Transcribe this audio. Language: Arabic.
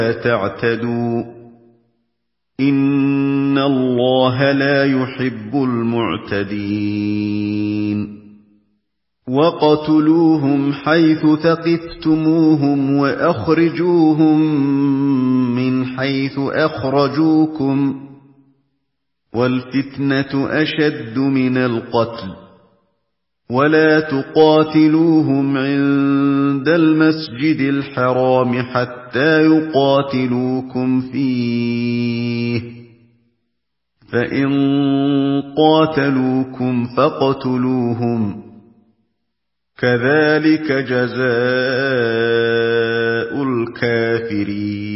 تعتدوا إن الله لا يحب المعتدين وقتلوهم حيث ثقفتموهم وأخرجوهم من حيث أخرجوكم والفتنة أشد من القتل ولا تقاتلوهم عند المسجد الحرام حتى يقاتلوكم فيه فإن قاتلوكم فاقتلوهم كذلك جزاء الكافرين